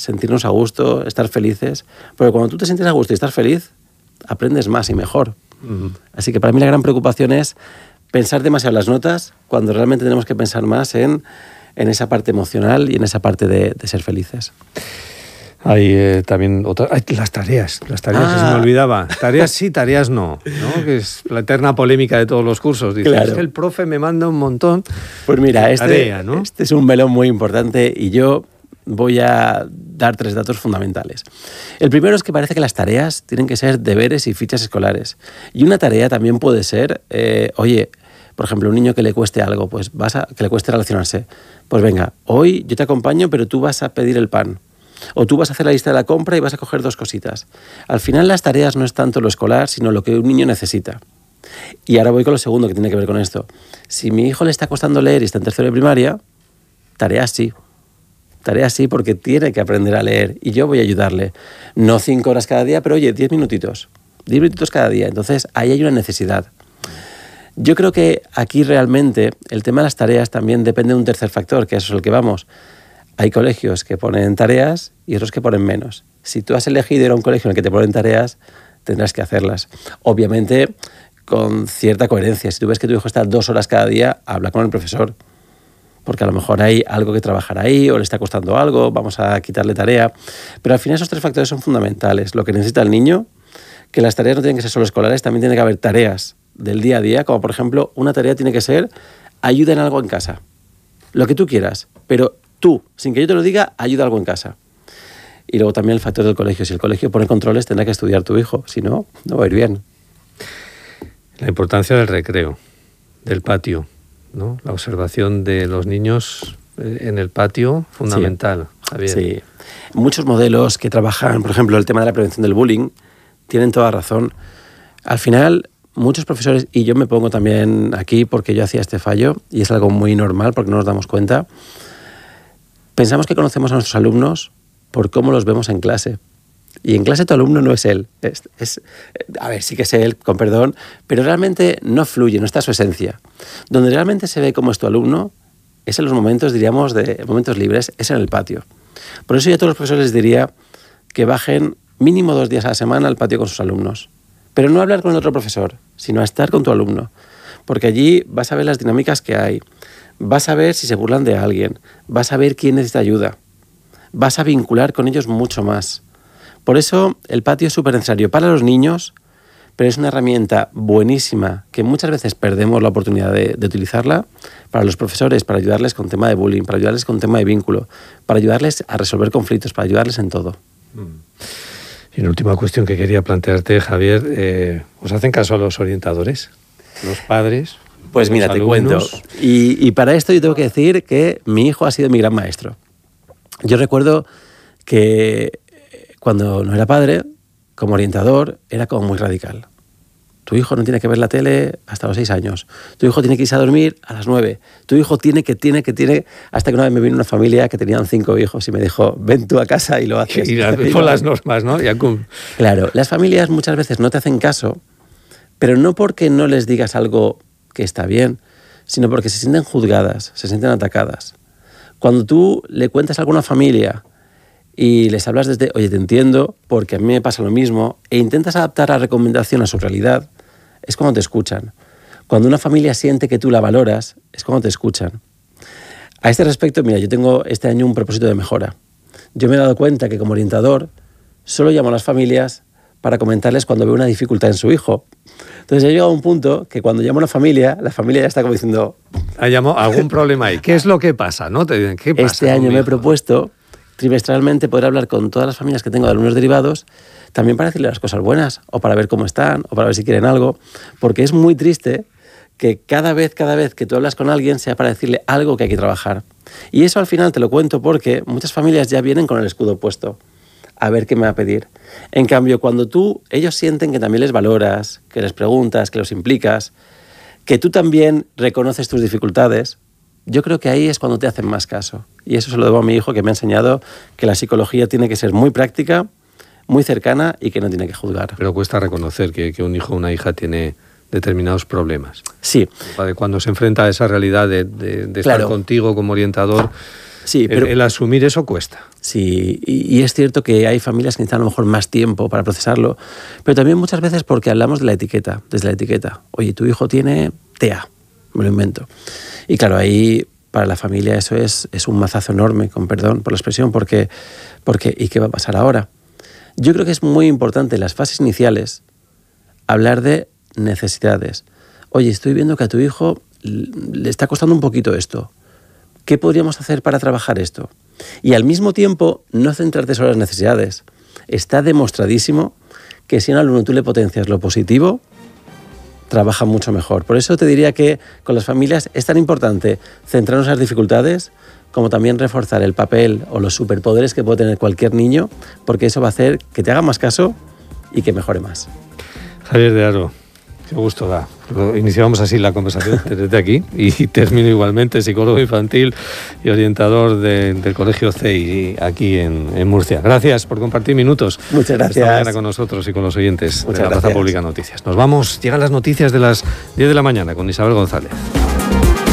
sentirnos a gusto, estar felices. Pero cuando tú te sientes a gusto y estás feliz, aprendes más y mejor. Así que para mí la gran preocupación es pensar demasiado en las notas cuando realmente tenemos que pensar más en esa parte emocional y en esa parte de ser felices. Hay también las tareas que se me olvidaba. Tareas sí, tareas no, que es la eterna polémica de todos los cursos. Dices, claro. Es que el profe me manda un montón. Pues mira, tarea, ¿no? Este es un melón muy importante y yo voy a dar 3 datos fundamentales. El primero es que parece que las tareas tienen que ser deberes y fichas escolares. Y una tarea también puede ser, por ejemplo, un niño que le cueste algo, pues que le cueste relacionarse. Pues venga, hoy yo te acompaño, pero tú vas a pedir el pan. O tú vas a hacer la lista de la compra y vas a coger 2 cositas. Al final las tareas no es tanto lo escolar, sino lo que un niño necesita. Y ahora voy con lo segundo que tiene que ver con esto. Si mi hijo le está costando leer y está en tercero de primaria, tareas sí. Tareas sí, porque tiene que aprender a leer y yo voy a ayudarle. No 5 horas cada día, pero oye, 10 minutitos. 10 minutitos cada día. Entonces ahí hay una necesidad. Yo creo que aquí realmente el tema de las tareas también depende de un tercer factor, que eso es el que vamos. Hay colegios que ponen tareas y otros que ponen menos. Si tú has elegido ir a un colegio en el que te ponen tareas, tendrás que hacerlas. Obviamente, con cierta coherencia. Si tú ves que tu hijo está 2 horas cada día, habla con el profesor. Porque a lo mejor hay algo que trabajar ahí o le está costando algo, vamos a quitarle tarea. Pero al final esos 3 factores son fundamentales. Lo que necesita el niño, que las tareas no tienen que ser solo escolares, también tiene que haber tareas del día a día, como por ejemplo, una tarea tiene que ser ayuda en algo en casa. Lo que tú quieras, pero tú, sin que yo te lo diga, ayuda algo en casa. Y luego también el factor del colegio. Si el colegio pone controles, tendrá que estudiar tu hijo. Si no, no va a ir bien. La importancia del recreo, del patio, ¿no? La observación de los niños en el patio, fundamental, sí. Javier. Sí. Muchos modelos que trabajan, por ejemplo, el tema de la prevención del bullying, tienen toda razón. Al final, muchos profesores, y yo me pongo también aquí porque yo hacía este fallo, y es algo muy normal porque no nos damos cuenta, pensamos que conocemos a nuestros alumnos por cómo los vemos en clase. Y en clase tu alumno no es él. A ver, sí que es él, con perdón, pero realmente no fluye, no está su esencia. Donde realmente se ve cómo es tu alumno es en los momentos, diríamos, de momentos libres, es en el patio. Por eso yo a todos los profesores les diría que bajen mínimo 2 días a la semana al patio con sus alumnos. Pero no hablar con el otro profesor, sino a estar con tu alumno. Porque allí vas a ver las dinámicas que hay. Vas a ver si se burlan de alguien, vas a ver quién necesita ayuda, vas a vincular con ellos mucho más. Por eso el patio es súper necesario para los niños, pero es una herramienta buenísima que muchas veces perdemos la oportunidad de utilizarla para los profesores, para ayudarles con tema de bullying, para ayudarles con tema de vínculo, para ayudarles a resolver conflictos, para ayudarles en todo. Y una última cuestión que quería plantearte, Javier, ¿os hacen caso a los orientadores, los padres? Pues mira, te cuento. Y para esto yo tengo que decir que mi hijo ha sido mi gran maestro. Yo recuerdo que cuando no era padre, como orientador, era como muy radical. Tu hijo no tiene que ver la tele hasta los 6 años. Tu hijo tiene que irse a dormir a las 9. Tu hijo tiene, hasta que una vez me vino una familia que tenían 5 hijos y me dijo, ven tú a casa y lo haces. Y por las normas, ¿no? Claro, las familias muchas veces no te hacen caso, pero no porque no les digas algo que está bien, sino porque se sienten juzgadas, se sienten atacadas. Cuando tú le cuentas a alguna familia y les hablas desde, oye, te entiendo, porque a mí me pasa lo mismo, e intentas adaptar la recomendación a su realidad, es cuando te escuchan. Cuando una familia siente que tú la valoras, es cuando te escuchan. A este respecto, mira, yo tengo este año un propósito de mejora. Yo me he dado cuenta que como orientador solo llamo a las familias para comentarles cuando veo una dificultad en su hijo. Entonces he llegado a un punto que cuando llamo a la familia ya está como diciendo... ¿Algún problema ahí? ¿Qué es lo que pasa? ¿No? Te dicen, ¿qué pasa? Este año me he propuesto trimestralmente poder hablar con todas las familias que tengo de alumnos derivados, también para decirles las cosas buenas, o para ver cómo están, o para ver si quieren algo, porque es muy triste que cada vez que tú hablas con alguien sea para decirle algo que hay que trabajar. Y eso al final te lo cuento porque muchas familias ya vienen con el escudo puesto, a ver qué me va a pedir. En cambio, cuando ellos sienten que también les valoras, que les preguntas, que los implicas, que tú también reconoces tus dificultades, yo creo que ahí es cuando te hacen más caso. Y eso se lo debo a mi hijo, que me ha enseñado que la psicología tiene que ser muy práctica, muy cercana y que no tiene que juzgar. Pero cuesta reconocer que un hijo o una hija tiene determinados problemas. Sí. Cuando se enfrenta a esa realidad de estar contigo como orientador, Sí, pero el asumir eso cuesta. Sí, y es cierto que hay familias que necesitan a lo mejor más tiempo para procesarlo, pero también muchas veces porque hablamos de la etiqueta, desde la etiqueta. Oye, tu hijo tiene TEA, me lo invento. Y claro, ahí para la familia eso es un mazazo enorme, con perdón por la expresión, porque ¿y qué va a pasar ahora? Yo creo que es muy importante en las fases iniciales hablar de necesidades. Oye, estoy viendo que a tu hijo le está costando un poquito esto. ¿Qué podríamos hacer para trabajar esto? Y al mismo tiempo, no centrarte solo en las necesidades. Está demostradísimo que si a un alumno tú le potencias lo positivo, trabaja mucho mejor. Por eso te diría que con las familias es tan importante centrarnos en las dificultades como también reforzar el papel o los superpoderes que puede tener cualquier niño, porque eso va a hacer que te haga más caso y que mejore más. Javier de Haro, qué gusto da. Iniciamos así la conversación desde aquí y termino igualmente, psicólogo infantil y orientador del Colegio CEI aquí en Murcia. Gracias por compartir minutos. Muchas gracias. Esta mañana con nosotros y con los oyentes Muchas de la Plaza Pública Noticias. Nos vamos, llegan las noticias de las 10 de la mañana con Isabel González.